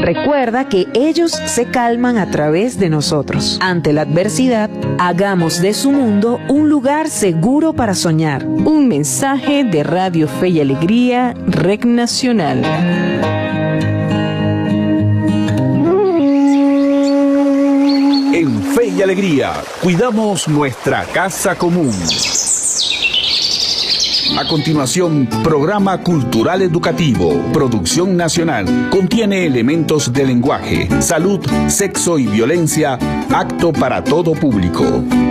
Recuerda que ellos se calman a través de nosotros. Ante la adversidad, hagamos de su mundo un lugar seguro para soñar. Un mensaje de Radio Fe y Alegría, REC Nacional. En Fe y Alegría, cuidamos nuestra casa común. A continuación, programa cultural educativo, producción nacional. Contiene elementos de lenguaje, salud, sexo y violencia, apto para todo público.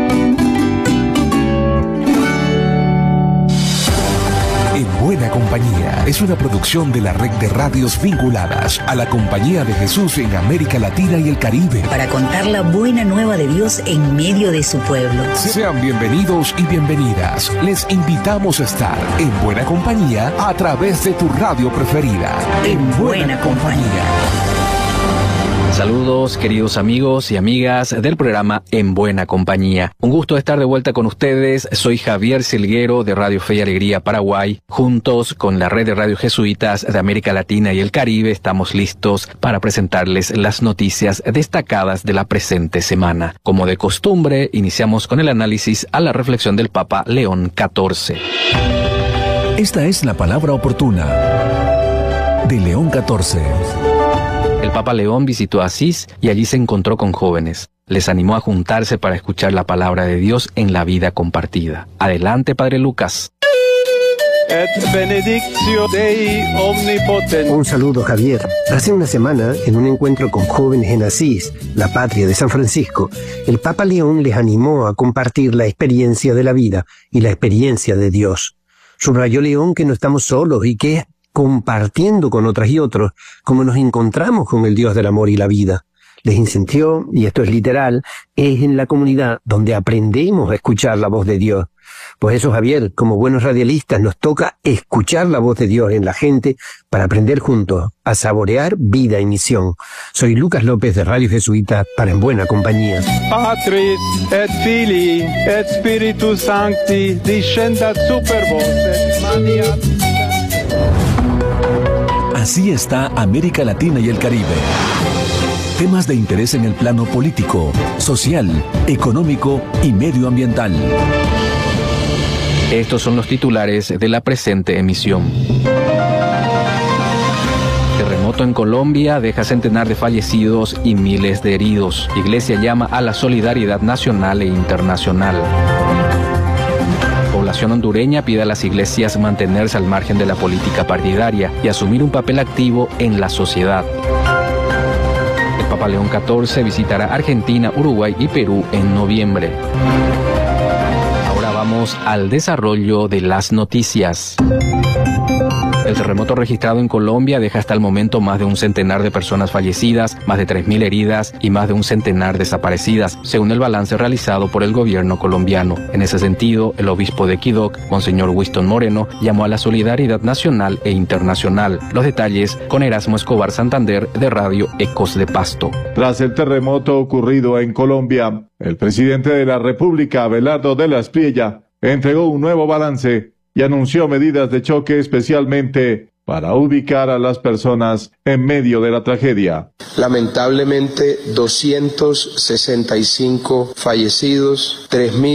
En Buena Compañía es una producción de la red de radios vinculadas a la Compañía de Jesús en América Latina y el Caribe. Para contar la buena nueva de Dios en medio de su pueblo. Sean bienvenidos y bienvenidas. Les invitamos a estar en Buena Compañía a través de tu radio preferida. En Buena Compañía. Saludos, queridos amigos y amigas del programa En Buena Compañía. Un gusto estar de vuelta con ustedes. Soy Javier Silguero de Radio Fe y Alegría Paraguay. Juntos con la red de radio jesuitas de América Latina y el Caribe estamos listos para presentarles las noticias destacadas de la presente semana. Como de costumbre, iniciamos con el análisis a la reflexión del Papa León XIV. Esta es la palabra oportuna de León XIV. El Papa León visitó Asís y allí se encontró con jóvenes. Les animó a juntarse para escuchar la palabra de Dios en la vida compartida. Adelante, Padre Lucas. Un saludo, Javier. Hace una semana, en un encuentro con jóvenes en Asís, la patria de San Francisco, el Papa León les animó a compartir la experiencia de la vida y la experiencia de Dios. Subrayó León que no estamos solos y que es compartiendo con otras y otros, como nos encontramos con el Dios del amor y la vida. Les insistió, y esto es literal, es en la comunidad donde aprendemos a escuchar la voz de Dios. Por eso, Javier, como buenos radialistas, nos toca escuchar la voz de Dios en la gente para aprender juntos a saborear vida y misión. Soy Lucas López de Radio Jesuita para En Buena Compañía. Patris et Filii et Spiritus Sancti discendat super vos et Así está América Latina y el Caribe. Temas de interés en el plano político, social, económico y medioambiental. Estos son los titulares de la presente emisión. Terremoto en Colombia deja centenar de fallecidos y miles de heridos. Iglesia llama a la solidaridad nacional e internacional. La población hondureña pide a las iglesias mantenerse al margen de la política partidaria y asumir un papel activo en la sociedad. El Papa León XIV visitará Argentina, Uruguay y Perú en noviembre. Ahora vamos al desarrollo de las noticias. El terremoto registrado en Colombia deja hasta el momento más de un centenar de personas fallecidas, más de 3.000 heridas y más de un centenar desaparecidas, según el balance realizado por el gobierno colombiano. En ese sentido, el obispo de Quibdó, Monseñor Winston Moreno, llamó a la solidaridad nacional e internacional. Los detalles con Erasmo Escobar Santander de Radio Ecos de Pasto. Tras el terremoto ocurrido en Colombia, el presidente de la República, Abelardo de la Espriella, entregó un nuevo balance y anunció medidas de choque especialmente para ubicar a las personas en medio de la tragedia. Lamentablemente, 265 fallecidos,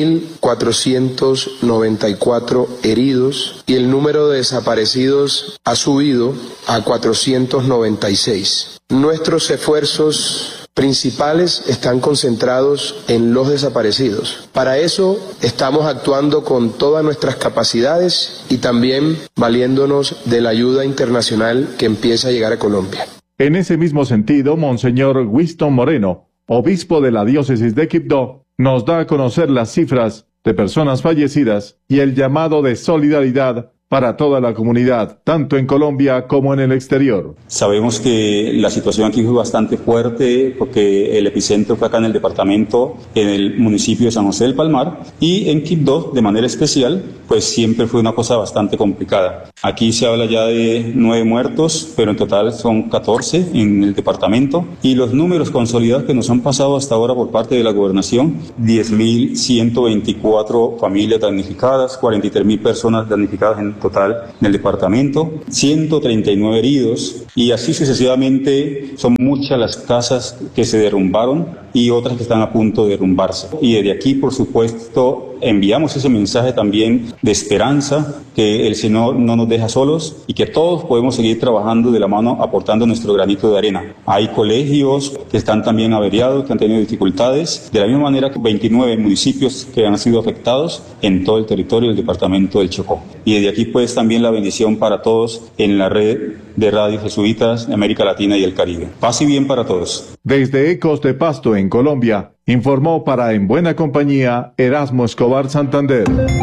3.494 heridos y el número de desaparecidos ha subido a 496. Nuestros esfuerzos principales están concentrados en los desaparecidos. Para eso estamos actuando con todas nuestras capacidades y también valiéndonos de la ayuda internacional que empieza a llegar a Colombia. En ese mismo sentido, Monseñor Winston Moreno, obispo de la diócesis de Quibdó, nos da a conocer las cifras de personas fallecidas y el llamado de solidaridad para toda la comunidad, tanto en Colombia como en el exterior. Sabemos que la situación aquí fue bastante fuerte porque el epicentro fue acá en el departamento, en el municipio de San José del Palmar, y en Quibdó, de manera especial, pues siempre fue una cosa bastante complicada. Aquí se habla ya de 9 muertos, pero en total son 14 en el departamento, y los números consolidados que nos han pasado hasta ahora por parte de la gobernación: 10.124 familias damnificadas, 43.000 personas damnificadas en total en el departamento, 139 heridos y así sucesivamente. Son muchas las casas que se derrumbaron y otras que están a punto de derrumbarse. Y desde aquí, por supuesto, enviamos ese mensaje también de esperanza, que el Señor no nos deja solos y que todos podemos seguir trabajando de la mano, aportando nuestro granito de arena. Hay colegios que están también averiados, que han tenido dificultades, de la misma manera que 29 municipios que han sido afectados en todo el territorio del departamento del Chocó. Y desde aquí pues también la bendición para todos en la red de radios jesuitas de América Latina y el Caribe. Paz y bien para todos. Desde Ecos de Pasto, en Colombia, informó para En Buena Compañía Erasmo Escobar Santander.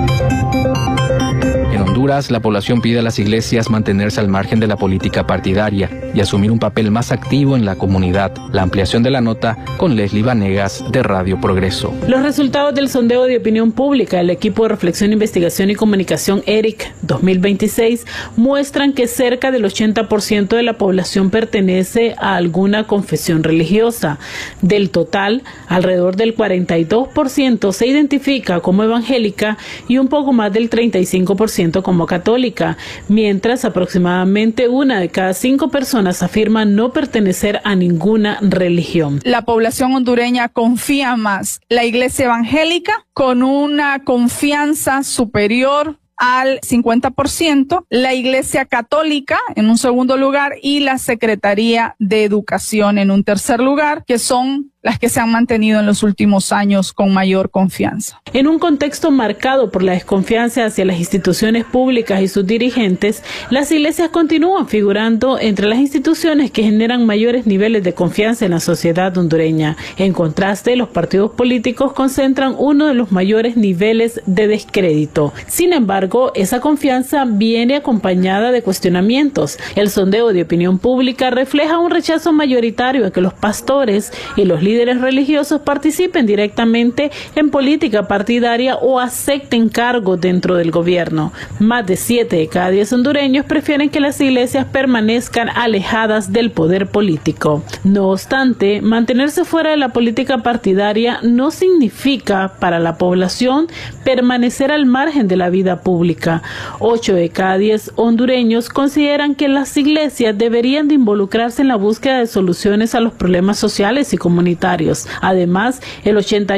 En Honduras, la población pide a las iglesias mantenerse al margen de la política partidaria y asumir un papel más activo en la comunidad. La ampliación de la nota con Leslie Vanegas de Radio Progreso. Los resultados del sondeo de opinión pública del equipo de reflexión, investigación y comunicación ERIC 2026 muestran que cerca del 80% de la población pertenece a alguna confesión religiosa. Del total, alrededor del 42% se identifica como evangélica y un poco más del 35% como católica, mientras aproximadamente 1 de cada 5 personas afirma no pertenecer a ninguna religión. La población hondureña confía más la iglesia evangélica, con una confianza superior al 50%, la Iglesia Católica en un segundo lugar y la Secretaría de Educación en un tercer lugar, que son las que se han mantenido en los últimos años con mayor confianza. En un contexto marcado por la desconfianza hacia las instituciones públicas y sus dirigentes, las iglesias continúan figurando entre las instituciones que generan mayores niveles de confianza en la sociedad hondureña. En contraste, los partidos políticos concentran uno de los mayores niveles de descrédito. Sin embargo, esa confianza viene acompañada de cuestionamientos. El sondeo de opinión pública refleja un rechazo mayoritario a que los pastores y los líderes religiosos participen directamente en política partidaria o acepten cargos dentro del gobierno. Más de 7 de cada 10 hondureños prefieren que las iglesias permanezcan alejadas del poder político. No obstante, mantenerse fuera de la política partidaria no significa para la población permanecer al margen de la vida pública. 8 de cada 10 hondureños consideran que las iglesias deberían de involucrarse en la búsqueda de soluciones a los problemas sociales y comunitarios. Además, el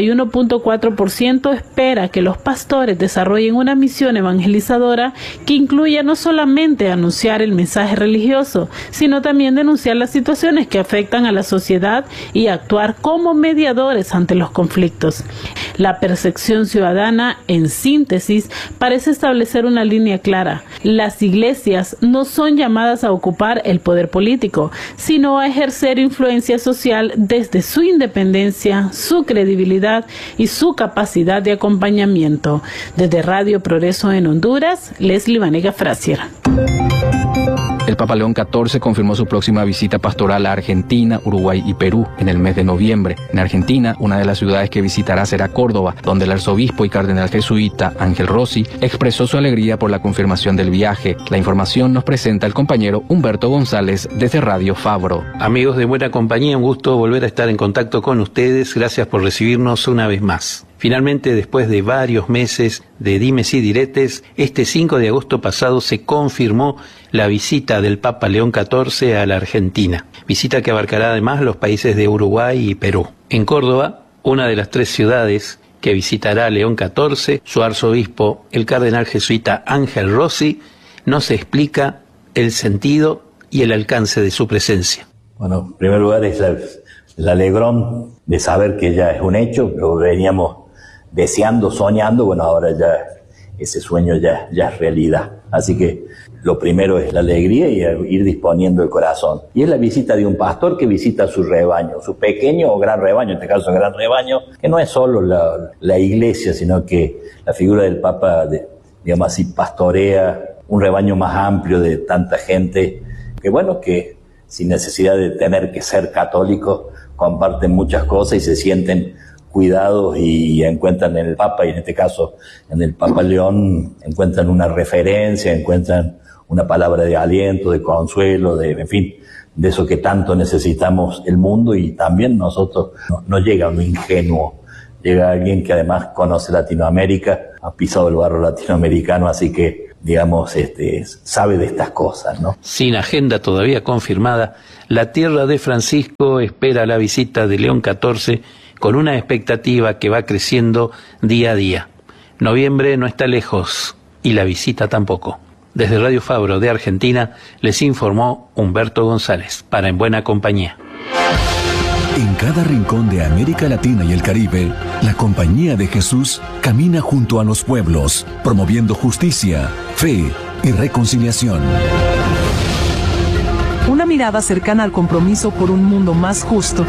81.4% espera que los pastores desarrollen una misión evangelizadora que incluya no solamente anunciar el mensaje religioso, sino también denunciar las situaciones que afectan a la sociedad y actuar como mediadores ante los conflictos. La percepción ciudadana, en síntesis, parece establecer una línea clara. Las iglesias no son llamadas a ocupar el poder político, sino a ejercer influencia social desde su independencia, su credibilidad y su capacidad de acompañamiento. Desde Radio Progreso en Honduras, Leslie Vanegas Frasier. El Papa León XIV confirmó su próxima visita pastoral a Argentina, Uruguay y Perú en el mes de noviembre. En Argentina, una de las ciudades que visitará será Córdoba, donde el arzobispo y cardenal jesuita Ángel Rossi expresó su alegría por la confirmación del viaje. La información nos presenta el compañero Humberto González desde Radio Fabro. Amigos de Buena Compañía, un gusto volver a estar en contacto con ustedes. Gracias por recibirnos una vez más. Finalmente, después de varios meses de dimes y diretes, este 5 de agosto pasado se confirmó la visita del Papa León XIV a la Argentina, visita que abarcará además los países de Uruguay y Perú. En Córdoba, una de las 3 ciudades que visitará León XIV, su arzobispo, el cardenal jesuita Ángel Rossi, nos explica el sentido y el alcance de su presencia. Bueno, en primer lugar es el alegrón de saber que ya es un hecho, lo veníamos deseando, soñando, bueno, ahora ya ese sueño ya es realidad. Así que lo primero es la alegría y ir disponiendo el corazón. Y es la visita de un pastor que visita su rebaño, su pequeño o gran rebaño, en este caso gran rebaño, que no es solo la iglesia, sino que la figura del Papa, digamos así, pastorea un rebaño más amplio de tanta gente, que bueno, que sin necesidad de tener que ser católicos, comparten muchas cosas y se sienten cuidados y encuentran en el Papa, y en este caso en el Papa León, encuentran una referencia, encuentran una palabra de aliento, de consuelo, en fin, de eso que tanto necesitamos el mundo, y también nosotros. No llega uno ingenuo, llega alguien que además conoce Latinoamérica, ha pisado el barro latinoamericano, así que digamos, sabe de estas cosas, ¿no? Sin agenda todavía confirmada, la tierra de Francisco espera la visita de León XIV con una expectativa que va creciendo día a día. Noviembre no está lejos y la visita tampoco. Desde Radio Fabro de Argentina les informó Humberto González para En Buena Compañía. En cada rincón de América Latina y el Caribe, la Compañía de Jesús camina junto a los pueblos, promoviendo justicia, fe y reconciliación. Una mirada cercana al compromiso por un mundo más justo.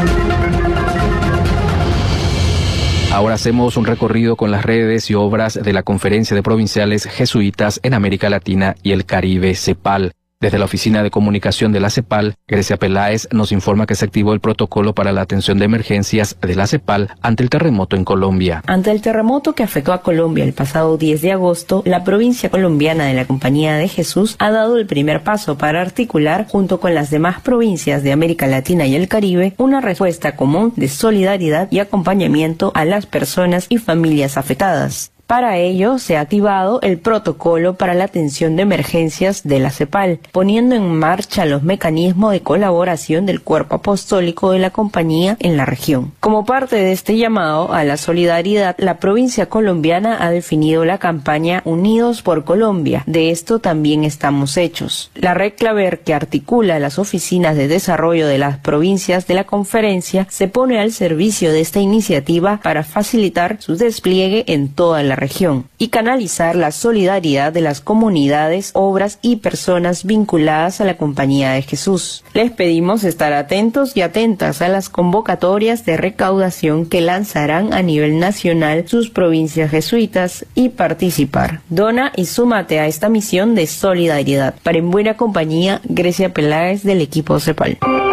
Ahora hacemos un recorrido con las redes y obras de la Conferencia de Provinciales Jesuitas en América Latina y el Caribe, CEPAL. Desde la Oficina de Comunicación de la CEPAL, Grecia Peláez nos informa que se activó el protocolo para la atención de emergencias de la CEPAL ante el terremoto en Colombia. Ante el terremoto que afectó a Colombia el pasado 10 de agosto, la provincia colombiana de la Compañía de Jesús ha dado el primer paso para articular, junto con las demás provincias de América Latina y el Caribe, una respuesta común de solidaridad y acompañamiento a las personas y familias afectadas. Para ello, se ha activado el protocolo para la atención de emergencias de la CEPAL, poniendo en marcha los mecanismos de colaboración del cuerpo apostólico de la compañía en la región. Como parte de este llamado a la solidaridad, la provincia colombiana ha definido la campaña Unidos por Colombia. De esto también estamos hechos. La red Claver, que articula las oficinas de desarrollo de las provincias de la conferencia, se pone al servicio de esta iniciativa para facilitar su despliegue en toda la región y canalizar la solidaridad de las comunidades, obras y personas vinculadas a la Compañía de Jesús. Les pedimos estar atentos y atentas a las convocatorias de recaudación que lanzarán a nivel nacional sus provincias jesuitas y participar. Dona y súmate a esta misión de solidaridad. Para En Buena Compañía, Grecia Peláez del equipo CEPAL.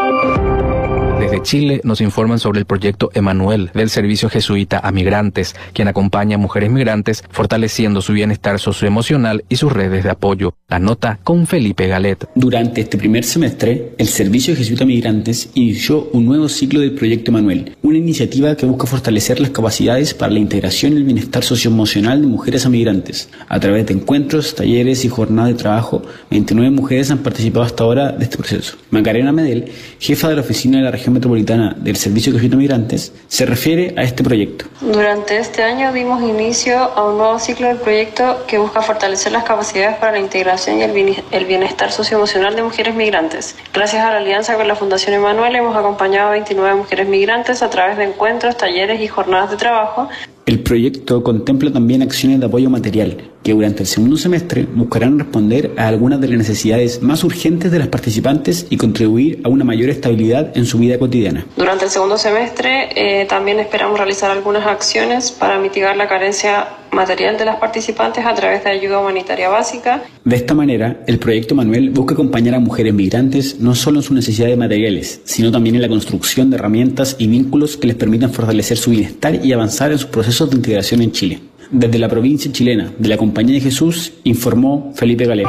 Desde Chile nos informan sobre el proyecto Emanuel del Servicio Jesuita a Migrantes, quien acompaña a mujeres migrantes fortaleciendo su bienestar socioemocional y sus redes de apoyo. La nota con Felipe Galet. Durante este primer semestre, el Servicio Jesuita a Migrantes inició un nuevo ciclo del proyecto Emanuel, una iniciativa que busca fortalecer las capacidades para la integración y el bienestar socioemocional de mujeres a migrantes. A través de encuentros, talleres y jornadas de trabajo, 29 mujeres han participado hasta ahora de este proceso. Macarena Medel, jefa de la oficina de la región metropolitana del Servicio Jesuita a Migrantes, se refiere a este proyecto. Durante este año dimos inicio a un nuevo ciclo del proyecto que busca fortalecer las capacidades para la integración y el bienestar socioemocional de mujeres migrantes. Gracias a la alianza con la Fundación Emanuel hemos acompañado a 29 mujeres migrantes a través de encuentros, talleres y jornadas de trabajo. El proyecto contempla también acciones de apoyo material, que durante el segundo semestre buscarán responder a algunas de las necesidades más urgentes de las participantes y contribuir a una mayor estabilidad en su vida cotidiana. Durante el segundo semestre también esperamos realizar algunas acciones para mitigar la carencia material de las participantes a través de ayuda humanitaria básica. De esta manera, el proyecto Manuel busca acompañar a mujeres migrantes no solo en sus necesidades materiales, sino también en la construcción de herramientas y vínculos que les permitan fortalecer su bienestar y avanzar en sus procesos de integración en Chile. Desde la provincia chilena de la Compañía de Jesús, informó Felipe Galet.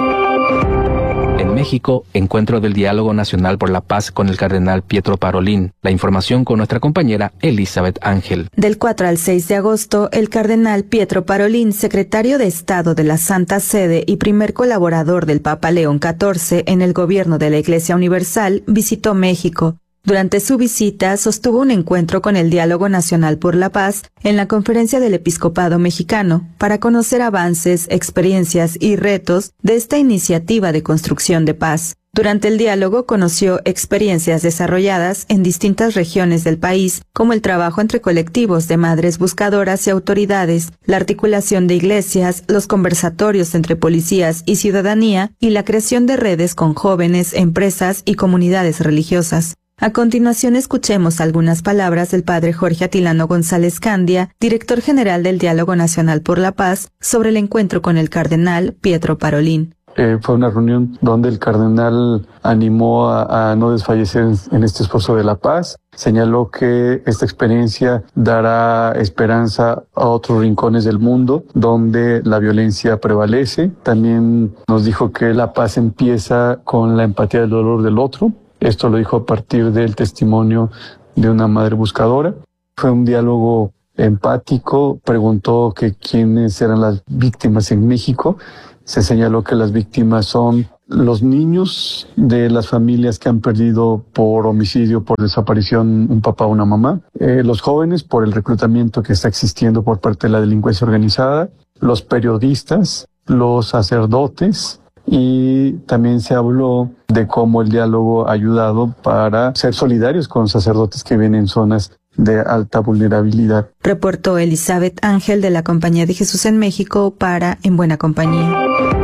En México, encuentro del Diálogo Nacional por la Paz con el Cardenal Pietro Parolin. La información con nuestra compañera Elizabeth Ángel. Del 4 al 6 de agosto, el Cardenal Pietro Parolin, secretario de Estado de la Santa Sede y primer colaborador del Papa León XIV en el gobierno de la Iglesia Universal, visitó México. Durante su visita, sostuvo un encuentro con el Diálogo Nacional por la Paz en la Conferencia del Episcopado Mexicano para conocer avances, experiencias y retos de esta iniciativa de construcción de paz. Durante el diálogo conoció experiencias desarrolladas en distintas regiones del país, como el trabajo entre colectivos de madres buscadoras y autoridades, la articulación de iglesias, los conversatorios entre policías y ciudadanía y la creación de redes con jóvenes, empresas y comunidades religiosas. A continuación escuchemos algunas palabras del padre Jorge Atilano González Candia, director general del Diálogo Nacional por la Paz, sobre el encuentro con el cardenal Pietro Parolin. Fue una reunión donde el cardenal animó a no desfallecer en este esfuerzo de la paz. Señaló que esta experiencia dará esperanza a otros rincones del mundo donde la violencia prevalece. También nos dijo que la paz empieza con la empatía del dolor del otro. Esto lo dijo a partir del testimonio de una madre buscadora. Fue un diálogo empático, preguntó que quiénes eran las víctimas en México Se señaló que las víctimas son los niños de las familias que han perdido por homicidio, por desaparición, un papá o una mamá, los jóvenes por el reclutamiento que está existiendo por parte de la delincuencia organizada, los periodistas, los sacerdotes, y también se habló de cómo el diálogo ha ayudado para ser solidarios con sacerdotes que viven en zonas de alta vulnerabilidad. Reportó Elizabeth Ángel de la Compañía de Jesús en México para En Buena Compañía.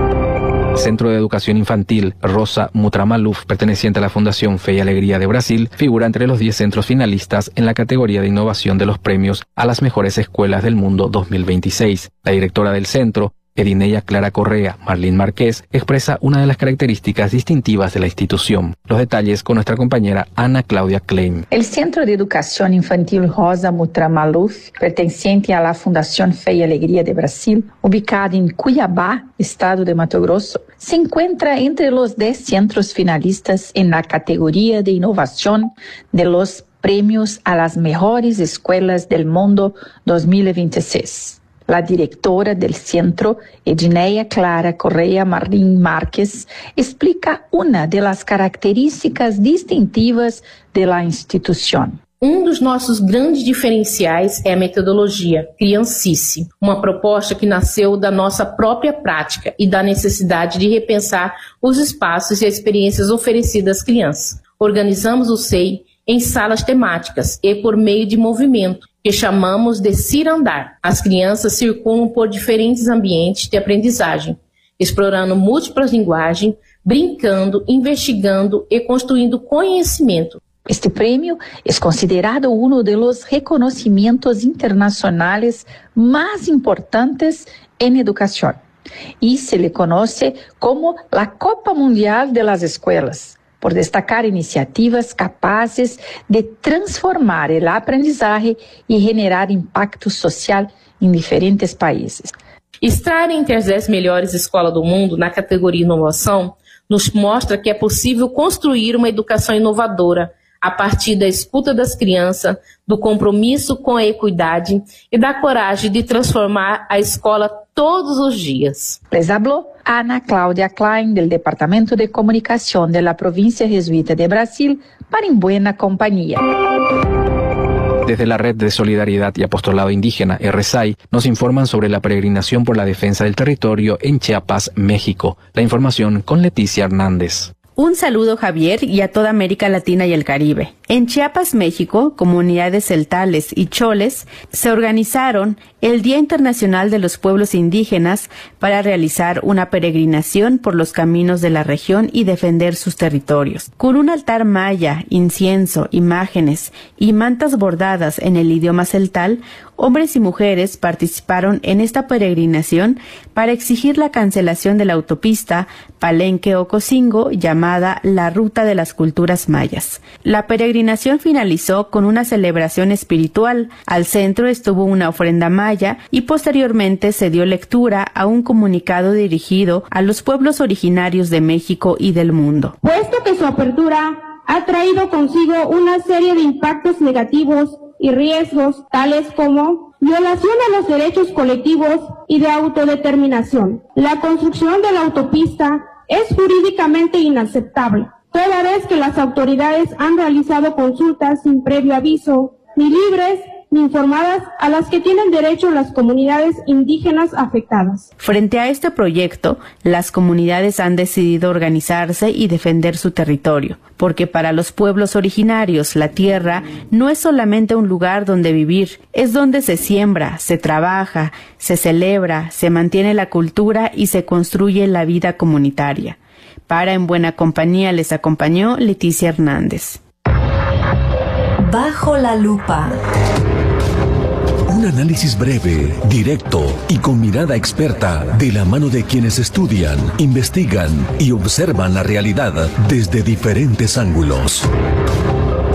Centro de Educación Infantil Rosa Mutramaluf, perteneciente a la Fundación Fe y Alegría de Brasil, figura entre los 10 centros finalistas en la categoría de innovación de los premios a las mejores escuelas del mundo 2026. La directora del centro, Edineia Clara Correa Marlín Márquez, expresa una de las características distintivas de la institución. Los detalles con nuestra compañera Ana Claudia Klein. El Centro de Educación Infantil Rosa Mutramaluf, perteneciente a la Fundación Fe y Alegría de Brasil, ubicado en Cuiabá, estado de Mato Grosso, se encuentra entre los 10 centros finalistas en la categoría de innovación de los premios a las mejores escuelas del mundo 2026. La directora del centro, Edineia Clara Correa Marlín Márquez, explica una de las características distintivas de la instituição. Dos nossos grandes diferenciais é a metodologia Criancice, uma proposta que nasceu da nossa própria prática e da necessidade de repensar os espaços e as experiências oferecidas às crianças. Organizamos o SEI em salas temáticas e por meio de movimento, que chamamos de cirandar. As crianças circulam por diferentes ambientes de aprendizagem, explorando múltiplas linguagens, brincando, investigando e construindo conhecimento. Este premio es considerado uno de los reconocimientos internacionales más importantes en educación y se le conoce como la Copa Mundial de las Escuelas, por destacar iniciativas capaces de transformar el aprendizaje y generar impacto social en diferentes países. Estar entre as 10 melhores escolas do mundo na categoria inovação nos mostra que é possível construir uma educação inovadora a partir da escuta das crianças, do compromisso com a equidade e da coragem de transformar a escola todos os dias. Les habló Ana Claudia Klein del Departamento de Comunicación de la Provincia Jesuita de Brasil para En Buena Compañía. Desde la Red de Solidaridad y Apostolado Indígena, RSAI, nos informan sobre la peregrinación por la defensa del territorio en Chiapas, México. La información con Leticia Hernández. Un saludo, Javier, y a toda América Latina y el Caribe. En Chiapas, México, comunidades celtales y choles se organizaron el Día Internacional de los Pueblos Indígenas para realizar una peregrinación por los caminos de la región y defender sus territorios. Con un altar maya, incienso, imágenes y mantas bordadas en el idioma celtal, hombres y mujeres participaron en esta peregrinación para exigir la cancelación de la autopista Palenque-Ocosingo llamada la Ruta de las Culturas Mayas. La peregrinación finalizó con una celebración espiritual. Al centro estuvo una ofrenda maya y posteriormente se dio lectura a un comunicado dirigido a los pueblos originarios de México y del mundo. Puesto que su apertura ha traído consigo una serie de impactos negativos y riesgos tales como violación a los derechos colectivos y de autodeterminación. La construcción de la autopista es jurídicamente inaceptable, toda vez que las autoridades han realizado consultas sin previo aviso, ni libres ni informadas a las que tienen derecho las comunidades indígenas afectadas. Frente a este proyecto, las comunidades han decidido organizarse y defender su territorio, porque para los pueblos originarios la tierra no es solamente un lugar donde vivir, es donde se siembra, se trabaja, se celebra, se mantiene la cultura y se construye la vida comunitaria. Para En Buena Compañía les acompañó Leticia Hernández. Bajo la lupa. Un análisis breve, directo y con mirada experta de la mano de quienes estudian, investigan y observan la realidad desde diferentes ángulos.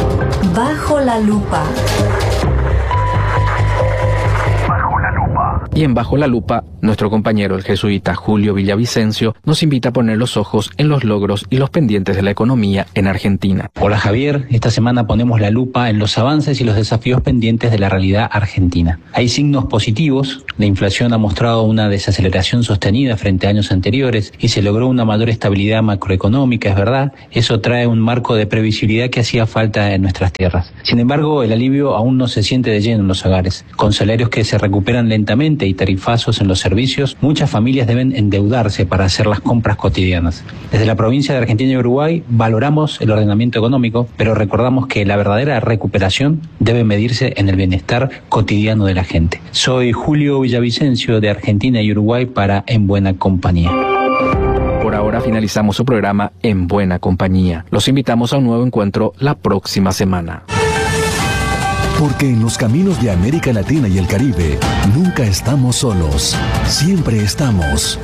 Bajo la lupa. Y en Bajo la Lupa, nuestro compañero el jesuita Julio Villavicencio nos invita a poner los ojos en los logros y los pendientes de la economía en Argentina. Hola Javier, esta semana ponemos la lupa en los avances y los desafíos pendientes de la realidad argentina. Hay signos positivos, la inflación ha mostrado una desaceleración sostenida frente a años anteriores y se logró una mayor estabilidad macroeconómica, es verdad, eso trae un marco de previsibilidad que hacía falta en nuestras tierras. Sin embargo, el alivio aún no se siente de lleno en los hogares. Con salarios que se recuperan lentamente y tarifazos en los servicios, muchas familias deben endeudarse para hacer las compras cotidianas. Desde la provincia de Argentina y Uruguay valoramos el ordenamiento económico, pero recordamos que la verdadera recuperación debe medirse en el bienestar cotidiano de la gente. Soy Julio Villavicencio de Argentina y Uruguay para En Buena Compañía. Por ahora finalizamos su programa En Buena Compañía. Los invitamos a un nuevo encuentro la próxima semana. Porque en los caminos de América Latina y el Caribe nunca estamos solos, siempre estamos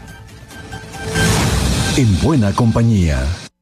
en buena compañía.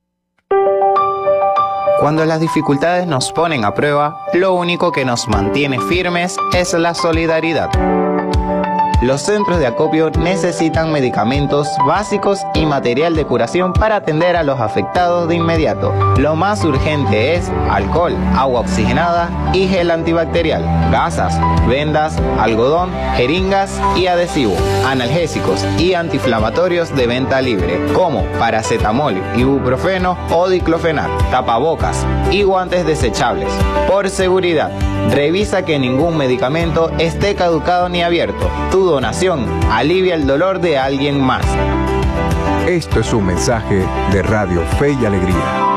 Cuando las dificultades nos ponen a prueba, lo único que nos mantiene firmes es la solidaridad. Los centros de acopio necesitan medicamentos básicos y material de curación para atender a los afectados de inmediato. Lo más urgente es alcohol, agua oxigenada y gel antibacterial, gasas, vendas, algodón, jeringas y adhesivo, analgésicos y antiinflamatorios de venta libre, como paracetamol, ibuprofeno o diclofenac, tapabocas y guantes desechables. Por seguridad, revisa que ningún medicamento esté caducado ni abierto. Tu donación alivia el dolor de alguien más. Esto es un mensaje de Radio Fe y Alegría.